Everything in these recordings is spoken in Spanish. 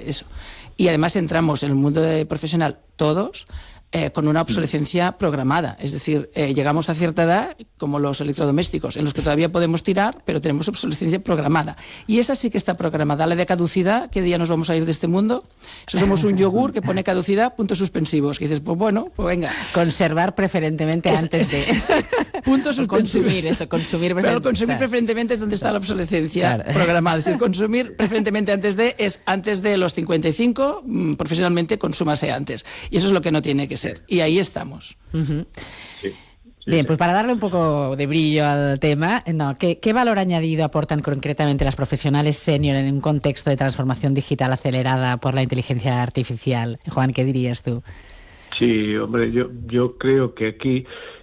eso. Y además entramos en el mundo profesional todos con una obsolescencia programada. Es decir, llegamos a cierta edad, como los electrodomésticos, en los que todavía podemos tirar, pero tenemos obsolescencia programada. Y esa sí que está programada. La de caducidad, ¿qué día nos vamos a ir de este mundo? Eso somos un yogur que pone caducidad, puntos suspensivos. Que dices, pues bueno, pues venga. Conservar preferentemente antes de... puntos suspensivos. Consumir Pero consumir preferentemente es donde está la obsolescencia programada. Es decir, consumir preferentemente antes de los 55, profesionalmente consúmase antes. Y eso es lo que no tiene que ser. Y ahí estamos. Uh-huh. Sí. Bien, pues para darle un poco de brillo al tema, ¿qué valor añadido aportan concretamente las profesionales senior en un contexto de transformación digital acelerada por la inteligencia artificial? Juan, ¿qué dirías tú? Sí, hombre, yo creo que aquí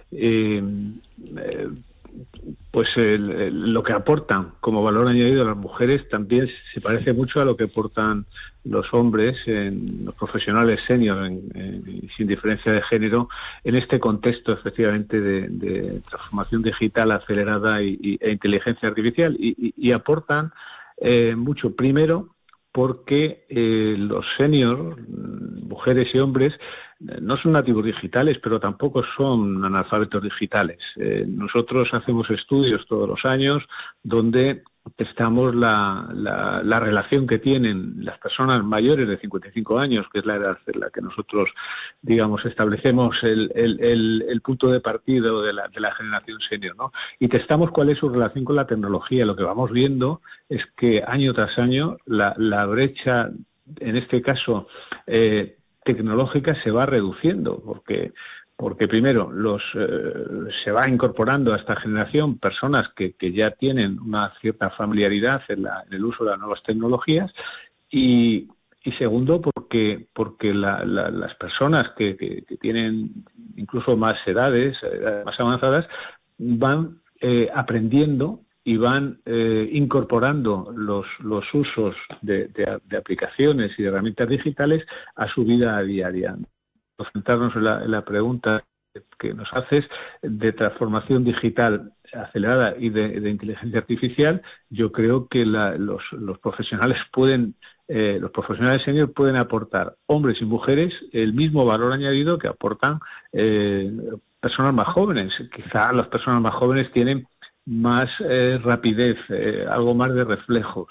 lo que aportan como valor añadido a las mujeres también se parece mucho a lo que aportan los hombres, los profesionales senior, sin diferencia de género, en este contexto efectivamente de transformación digital acelerada e inteligencia artificial. Y aportan mucho, primero, porque los senior, mujeres y hombres, no son nativos digitales, pero tampoco son analfabetos digitales. Nosotros hacemos estudios todos los años donde testamos la relación que tienen las personas mayores de 55 años, que es la edad en la que nosotros, digamos, establecemos el punto de partida de la generación senior, ¿no? Y testamos cuál es su relación con la tecnología. Lo que vamos viendo es que año tras año la brecha, en este caso tecnológica, se va reduciendo, porque primero se va incorporando a esta generación personas que ya tienen una cierta familiaridad en el uso de las nuevas tecnologías y segundo porque las personas que tienen incluso más edades más avanzadas van aprendiendo y van incorporando los usos de aplicaciones y de herramientas digitales a su vida diaria. Centrarnos en la pregunta que nos haces de transformación digital acelerada y de inteligencia artificial, yo creo que los profesionales senior pueden aportar, hombres y mujeres, el mismo valor añadido que aportan personas más jóvenes. Quizá las personas más jóvenes tienen más rapidez, algo más de reflejos,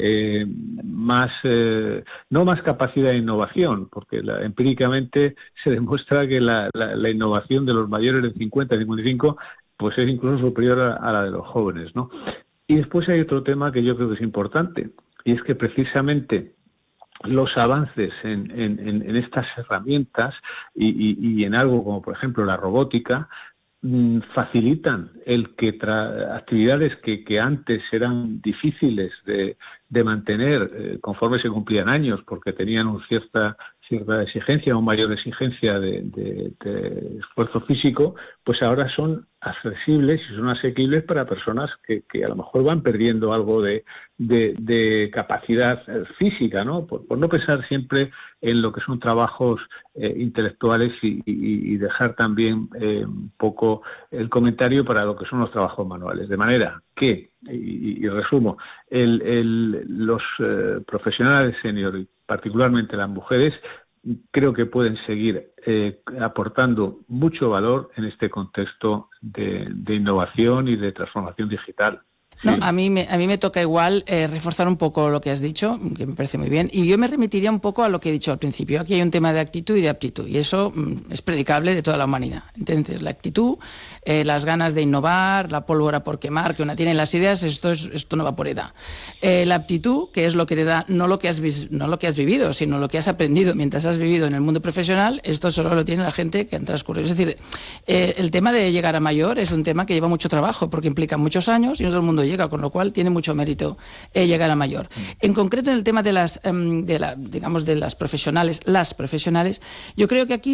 no más capacidad de innovación, porque empíricamente se demuestra que la innovación de los mayores de 50 y 55 pues es incluso superior a la de los jóvenes, ¿no? Y después hay otro tema que yo creo que es importante, y es que precisamente los avances en estas herramientas y en algo como por ejemplo la robótica facilitan el que actividades que antes eran difíciles de mantener conforme se cumplían años, porque tenían una cierta exigencia o mayor exigencia de esfuerzo físico, pues ahora son accesibles y son asequibles para personas que a lo mejor van perdiendo algo de capacidad física, ¿no? Por no pensar siempre en lo que son trabajos intelectuales y dejar también un poco el comentario para lo que son los trabajos manuales. De manera que, y resumo, los profesionales senior, particularmente las mujeres, creo que pueden seguir aportando mucho valor en este contexto de innovación y de transformación digital. No, a mí me toca igual reforzar un poco lo que has dicho, que me parece muy bien, y yo me remitiría un poco a lo que he dicho al principio. Aquí hay un tema de actitud y de aptitud, y eso es predicable de toda la humanidad. Entonces, la actitud, las ganas de innovar, la pólvora por quemar, que una tiene las ideas, esto no va por edad. La aptitud, que es lo que te da, no lo que has vivido, sino lo que has aprendido mientras has vivido en el mundo profesional, esto solo lo tiene la gente que han transcurrido. Es decir, el tema de llegar a mayor es un tema que lleva mucho trabajo, porque implica muchos años y no todo el mundo llega, con lo cual tiene mucho mérito llegar a mayor. En concreto, en el tema de las profesionales, yo creo que aquí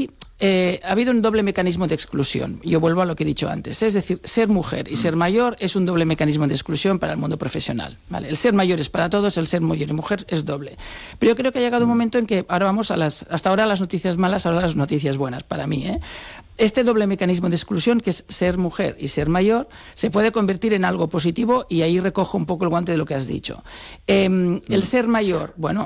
ha habido un doble mecanismo de exclusión. Yo vuelvo a lo que he dicho antes. Es decir, ser mujer y ser mayor es un doble mecanismo de exclusión para el mundo profesional, ¿vale? El ser mayor es para todos, el ser mayor y mujer es doble. Pero yo creo que ha llegado un momento en que ahora vamos hasta ahora las noticias malas, ahora las noticias buenas para mí, ¿eh? Este doble mecanismo de exclusión, que es ser mujer y ser mayor, se puede convertir en algo positivo, y ahí recojo un poco el guante de lo que has dicho. El ser mayor, bueno,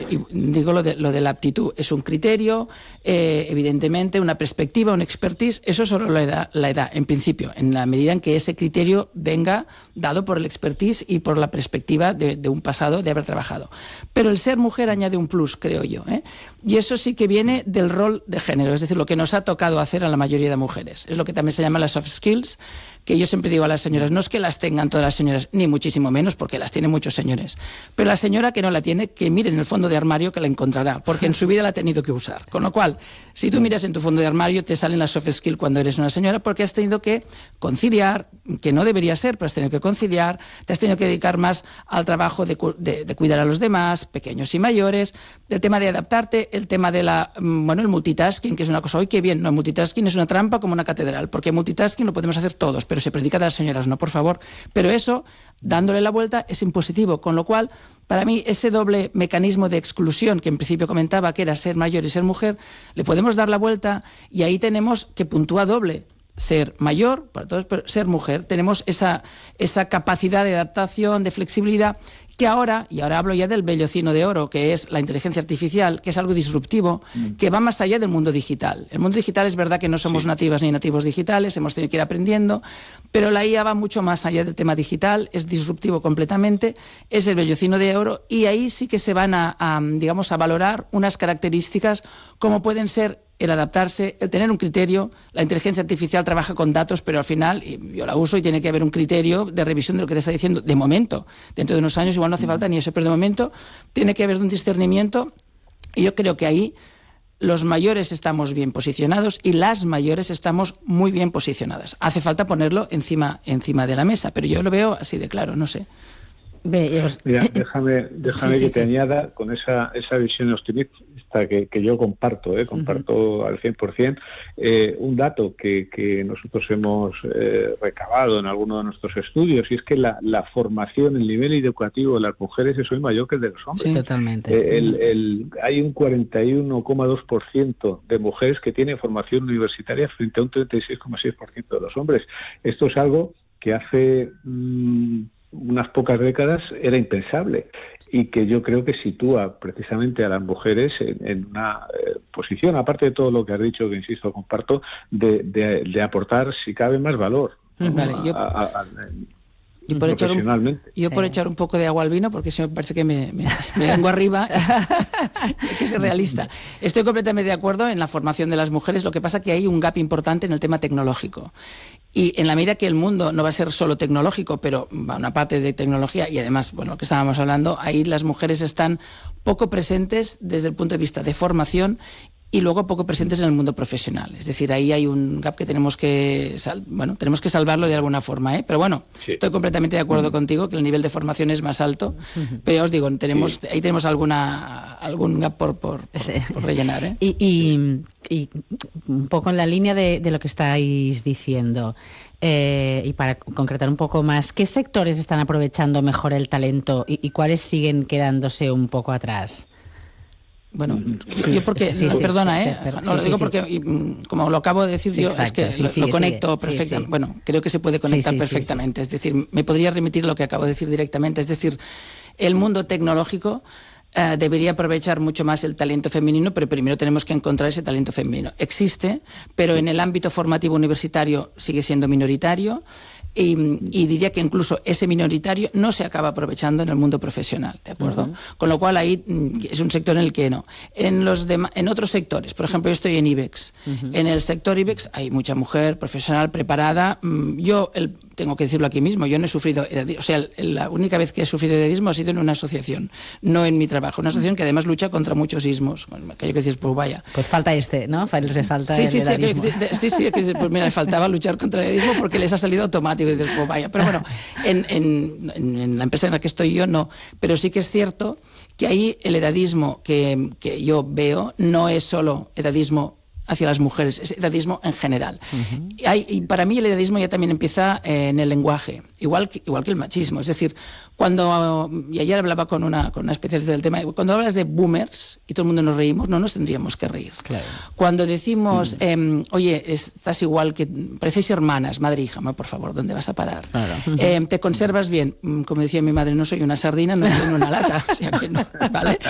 digo lo de la aptitud, es un criterio, evidentemente, una perspectiva, un expertise, eso solo lo da la edad, en principio, en la medida en que ese criterio venga dado por el expertise y por la perspectiva de un pasado de haber trabajado. Pero el ser mujer añade un plus, creo yo, ¿eh? Y eso sí que viene del rol de género, es decir, lo que nos ha tocado hacer a la mayoría de mujeres. Es lo que también se llama las soft skills, que yo siempre digo a las señoras, no es que las tengan todas las señoras, ni muchísimo menos, porque las tienen muchos señores, pero la señora que no la tiene, que mire en el fondo de armario, que la encontrará, porque en su vida la ha tenido que usar. Con lo cual, si tú miras en tu fondo de armario, te salen las soft skills cuando eres una señora, porque has tenido que conciliar, que no debería ser, pero has tenido que conciliar, te has tenido que dedicar más al trabajo de cuidar a los demás, pequeños y mayores, el tema de adaptarte, el tema de el multitasking, que es una cosa, hoy qué bien, no, el multitasking es una trampa como una catedral, porque multitasking lo podemos hacer todos, pero se predica de las señoras, no, por favor. Pero eso, dándole la vuelta, es impositivo, con lo cual, para mí, ese doble mecanismo de exclusión que en principio comentaba, que era ser mayor y ser mujer, le podemos dar la vuelta, y ahí tenemos que puntúa doble. Ser mayor, para todos, pero ser mujer. Tenemos esa capacidad de adaptación, de flexibilidad, que ahora, y ahora hablo ya del vellocino de oro, que es la inteligencia artificial, que es algo disruptivo, que va más allá del mundo digital. El mundo digital es verdad que no somos nativas ni nativos digitales, hemos tenido que ir aprendiendo, pero la IA va mucho más allá del tema digital, es disruptivo completamente, es el vellocino de oro, y ahí sí que se van a valorar unas características como pueden ser el adaptarse, el tener un criterio. La inteligencia artificial trabaja con datos, pero al final, y yo la uso, y tiene que haber un criterio de revisión de lo que te está diciendo de momento. Dentro de unos años igual no hace falta ni eso, pero de momento tiene que haber un discernimiento, y yo creo que ahí los mayores estamos bien posicionados y las mayores estamos muy bien posicionadas. Hace falta ponerlo encima de la mesa, pero yo lo veo así de claro, no sé. Mira, déjame que te añada con esa visión optimista que yo comparto al 100%, un dato que nosotros hemos recabado en alguno de nuestros estudios, y es que la formación, el nivel educativo de las mujeres es hoy mayor que el de los hombres. Sí, totalmente. Hay un 41,2% de mujeres que tienen formación universitaria frente a un 36,6% de los hombres. Esto es algo que hace unas pocas décadas era impensable, y que yo creo que sitúa precisamente a las mujeres en una posición, aparte de todo lo que has dicho, que insisto, comparto, de aportar, si cabe, más valor. Vale, y por echar un poco de agua al vino, porque eso me parece que me vengo arriba, hay que ser realista. Estoy completamente de acuerdo en la formación de las mujeres, lo que pasa que hay un gap importante en el tema tecnológico. Y en la medida que el mundo no va a ser solo tecnológico, pero va una parte de tecnología, y además, bueno, lo que estábamos hablando, ahí las mujeres están poco presentes desde el punto de vista de formación, y luego poco presentes en el mundo profesional. Es decir, ahí hay un gap que tenemos que salvarlo de alguna forma, ¿eh? Pero bueno, estoy completamente de acuerdo contigo que el nivel de formación es más alto, pero ya os digo, ahí tenemos algún gap por rellenar, ¿eh? Y un poco en la línea de lo que estáis diciendo, y para concretar un poco más, ¿qué sectores están aprovechando mejor el talento y cuáles siguen quedándose un poco atrás? Bueno, yo porque, perdona, lo digo porque, como lo acabo de decir yo, exacto, es que lo conecto perfectamente. Bueno, creo que se puede conectar perfectamente. Es decir, me podría remitir lo que acabo de decir directamente. Es decir, el mundo tecnológico debería aprovechar mucho más el talento femenino, pero primero tenemos que encontrar ese talento femenino. Existe, pero en el ámbito formativo universitario sigue siendo minoritario. Y diría que incluso ese minoritario no se acaba aprovechando en el mundo profesional, ¿de acuerdo? Con lo cual ahí es un sector en el que no. En otros sectores, por ejemplo, yo estoy en IBEX. En el sector IBEX hay mucha mujer profesional preparada. Tengo que decirlo aquí mismo, yo no he sufrido edadismo. O sea, la única vez que he sufrido edadismo ha sido en una asociación, no en mi trabajo. Una asociación que además lucha contra muchos ismos. Aquello que dices, pues vaya. Pues falta ¿no? Les falta el edadismo. Pues mira, le faltaba luchar contra el edadismo porque les ha salido automático. Y dices, pues vaya. Pero bueno, en la empresa en la que estoy yo no. Pero sí que es cierto que ahí el edadismo que yo veo no es solo edadismo hacia las mujeres, es edadismo en general. Y para mí el edadismo ya también empieza en el lenguaje, igual que el machismo. Es decir, y ayer hablaba con una especialista del tema, cuando hablas de boomers y todo el mundo nos reímos, no nos tendríamos que reír. Claro. Cuando decimos, oye, estás igual que, parecéis hermanas, madre e hija, por favor, ¿dónde vas a parar? Claro. Te conservas bien, como decía mi madre, no soy una sardina, no estoy en una lata, o sea que no, ¿vale?